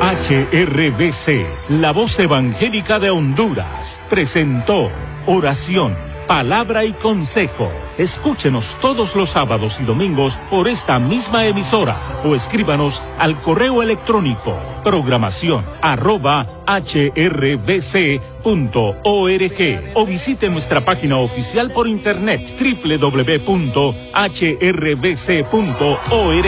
HRBC, la voz evangélica de Honduras, presentó Oración, Palabra y Consejo. Escúchenos todos los sábados y domingos por esta misma emisora o escríbanos al correo electrónico programación@hrbc.org o visite nuestra página oficial por internet www.hrbc.org.